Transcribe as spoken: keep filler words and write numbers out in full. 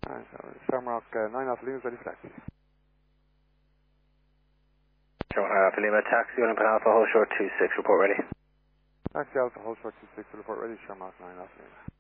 Alright, so Shamrock uh, nine Alpha Lima is ready for taxi. Shamrock nine Alpha Lima, taxi, Olympus Alpha, hold short two six, report ready. Taxi Alpha, hold short two six, report ready, Shamrock nine Alpha Lima.